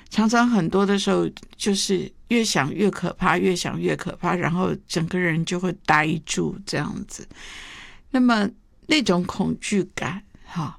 常常很多的时候就是越想越可怕，越想越可怕，然后整个人就会呆住这样子。那么那种恐惧感